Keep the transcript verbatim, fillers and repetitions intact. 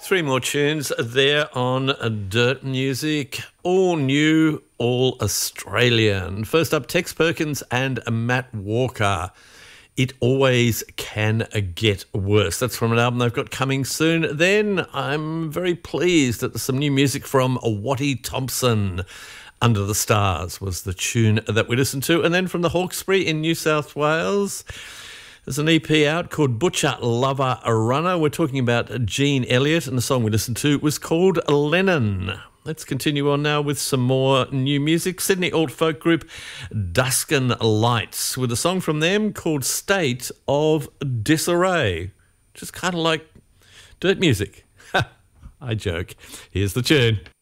Three more tunes there on Dirt Music. All new, all Australian. First up, Tex Perkins and Matt Walker. It Always Can Get Worse. That's from an album they've got coming soon. Then I'm very pleased that there's some new music from Watty Thompson. Under the Stars was the tune that we listened to. And then from the Hawkesbury in New South Wales, there's an E P out called Butcher Lover Runner. We're talking about Gene Elliott, and the song we listened to was called Lennon. Let's continue on now with some more new music. Sydney alt folk group Duskin Lights with a song from them called State of Disarray. Just kind of like dirt music. I joke. Here's the tune.